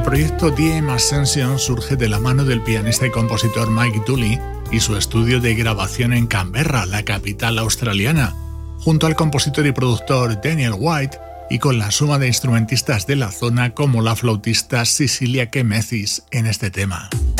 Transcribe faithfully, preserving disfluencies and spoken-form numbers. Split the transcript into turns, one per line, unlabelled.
proyecto D M Ascension surge de la mano del pianista y compositor Mike Dooley y su estudio de grabación en Canberra, la capital australiana, junto al compositor y productor Daniel White y con la suma de instrumentistas de la zona como la flautista Cecilia Kemesis en este tema.